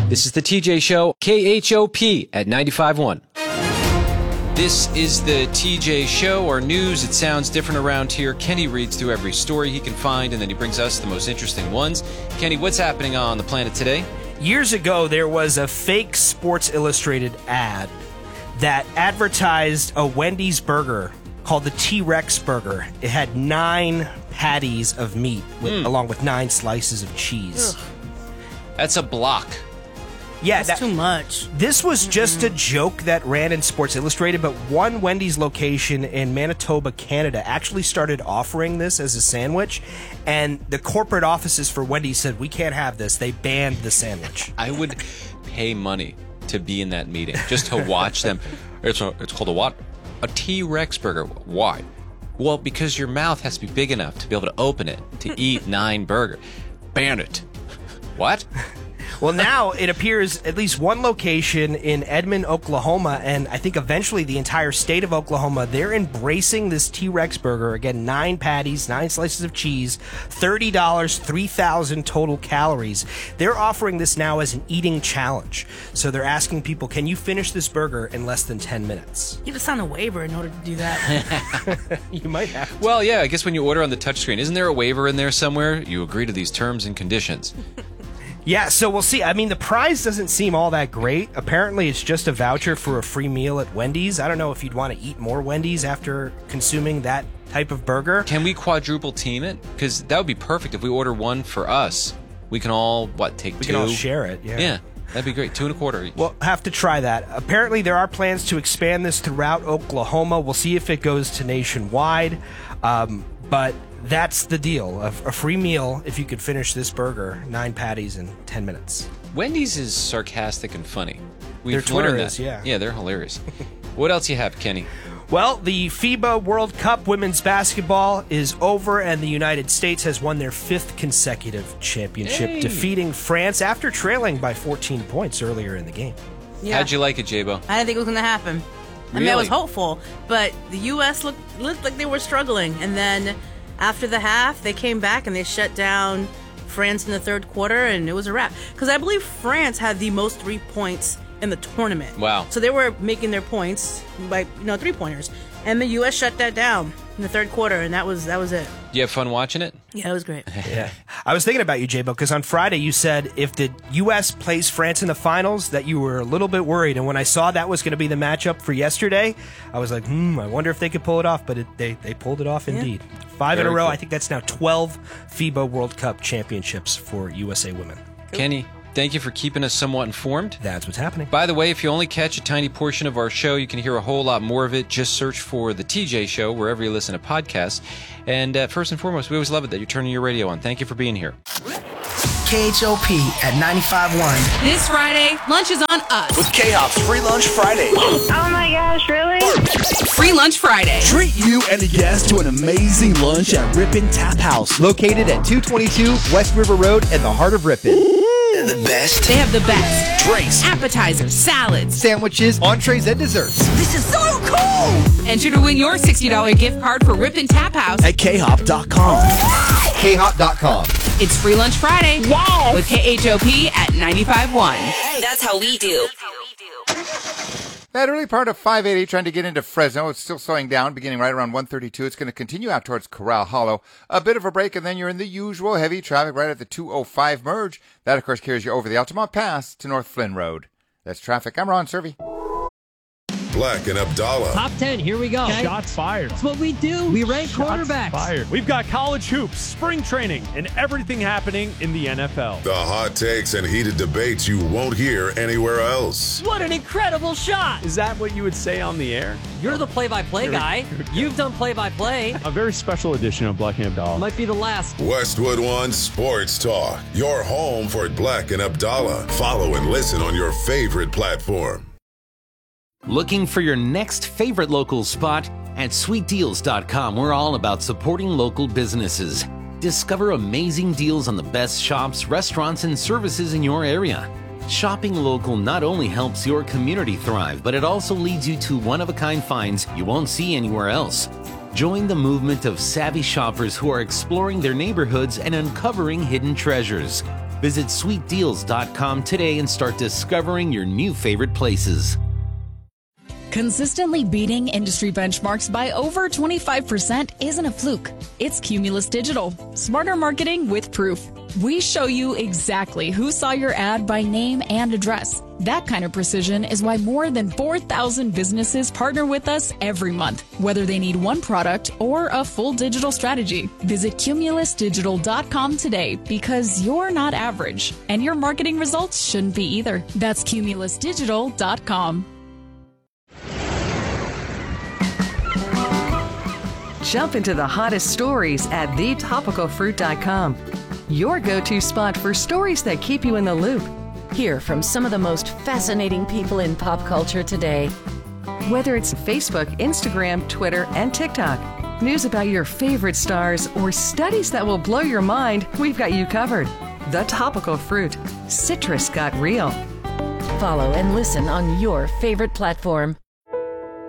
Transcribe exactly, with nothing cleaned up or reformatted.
This is the T J Show, K H O P at ninety-five point one. This is the T J Show, or news. It sounds different around here. Kenny reads through every story he can find, and then he brings us the most interesting ones. Kenny, what's happening on the planet today? Years ago, there was a fake Sports Illustrated ad that advertised a Wendy's burger called the T-Rex burger. It had nine patties of meat, with, mm. along with nine slices of cheese. Ugh. That's a block. Yeah, That's that, too much. This was just a joke that ran in Sports Illustrated, but one Wendy's location in Manitoba, Canada, actually started offering this as a sandwich, and the corporate offices for Wendy's said, we can't have this. They banned the sandwich. I would pay money to be in that meeting, just to watch them. It's, a, it's called a what? A T-Rex burger. Why? Well, because your mouth has to be big enough to be able to open it to eat nine burger. Ban it. What? Well, now it appears at least one location in Edmond, Oklahoma, and I think eventually the entire state of Oklahoma, they're embracing this T-Rex burger. Again, nine patties, nine slices of cheese, thirty dollars, three thousand total calories. They're offering this now as an eating challenge. So they're asking people, can you finish this burger in less than ten minutes? You have to sign a waiver in order to do that. You might have to. Well, yeah, I guess when you order on the touchscreen, isn't there a waiver in there somewhere? You agree to these terms and conditions. Yeah, so we'll see. I mean, the prize doesn't seem all that great. Apparently, it's just a voucher for a free meal at Wendy's. I don't know if you'd want to eat more Wendy's after consuming that type of burger. Can we quadruple team it? Because that would be perfect. If we order one for us, we can all, what, take we two? We can all share it, yeah. Yeah, that'd be great. Two and a quarter each. We'll have to try that. Apparently, there are plans to expand this throughout Oklahoma. We'll see if it goes to nationwide. Um, but... That's the deal. A, a free meal if you could finish this burger, nine patties in ten minutes. Wendy's is sarcastic and funny. We've Their Twitter learned is, that. yeah. Yeah, they're hilarious. What else you have, Kenny? Well, the FIBA World Cup women's basketball is over, and the United States has won their fifth consecutive championship, Hey. defeating France after trailing by fourteen points earlier in the game. Yeah. How'd you like it, J-Bo? I didn't think it was going to happen. I mean, I was hopeful, but the U S looked, looked like they were struggling, and then after the half, they came back and they shut down France in the third quarter, and it was a wrap. Because I believe France had the most three points in the tournament. Wow. So they were making their points by, you know, three-pointers. And the U S shut that down in the third quarter, and that was that was it. You have fun watching it? Yeah, it was great. Yeah. I was thinking about you, J-Bo, because on Friday you said if the U S plays France in the finals that you were a little bit worried. And when I saw that was going to be the matchup for yesterday, I was like, hmm, I wonder if they could pull it off. But it, they, they pulled it off indeed. Yeah. Five Very in a row. cool. I think that's now twelve FIBA World Cup championships for U S A women. Cool. Kenny, thank you for keeping us somewhat informed. That's what's happening. By the way, if you only catch a tiny portion of our show, you can hear a whole lot more of it. Just search for The T J Show wherever you listen to podcasts. And uh, first and foremost, we always love it that you're turning your radio on. Thank you for being here. K H O P at ninety-five point one. This Friday, lunch is on us. With K-Hop's Free Lunch Friday. Oh my gosh, really? Free Lunch Friday. Treat you and the guests to an amazing lunch at Ripon Tap House. Located at two twenty-two West River Road in the heart of Ripon. The best They have the best drinks, appetizers, salads, Sandwiches, entrees, and desserts. This is so cool! Enter to win your sixty dollars gift card for Ripon Tap House. at K hop dot com. K hop dot com. It's Free Lunch Friday Yes. with K H O P at ninety-five point one. That's how we do. That early part of five eighty trying to get into Fresno. It's still slowing down, beginning right around one thirty-two. It's going to continue out towards Corral Hollow. A bit of a break, and then you're in the usual heavy traffic right at the two oh five merge. That, of course, carries you over the Altamont Pass to North Flynn Road. That's traffic. I'm Ron Servey. Black and Abdallah. Top ten, here we go. Shots fired. That's what we do. We rank Shots quarterbacks. fired. We've got college hoops, spring training, and everything happening in the N F L. The hot takes and heated debates you won't hear anywhere else. What an incredible shot. Is that what you would say on the air? You're the play-by-play guy. You've done play-by-play. A very special edition of Black and Abdallah. Might be the last. Westwood One Sports Talk. Your home for Black and Abdallah. Follow and listen on your favorite platform. Looking for your next favorite local spot? At sweet deals dot com, we're all about supporting local businesses. Discover amazing deals on the best shops, restaurants, and services in your area. Shopping local not only helps your community thrive, but it also leads you to one-of-a-kind finds you won't see anywhere else. Join the movement of savvy shoppers who are exploring their neighborhoods and uncovering hidden treasures. Visit sweet deals dot com today and start discovering your new favorite places. Consistently beating industry benchmarks by over twenty-five percent isn't a fluke. It's Cumulus Digital. Smarter marketing with proof. We show you exactly who saw your ad by name and address. That kind of precision is why more than four thousand businesses partner with us every month, whether they need one product or a full digital strategy. Visit cumulus digital dot com today because you're not average, and your marketing results shouldn't be either. That's cumulus digital dot com. Jump into the hottest stories at the topical fruit dot com. Your go-to spot for stories that keep you in the loop. Hear from some of the most fascinating people in pop culture today. Whether it's Facebook, Instagram, Twitter, and TikTok, news about your favorite stars, or studies that will blow your mind, we've got you covered. The Topical Fruit. Citrus got real. Follow and listen on your favorite platform.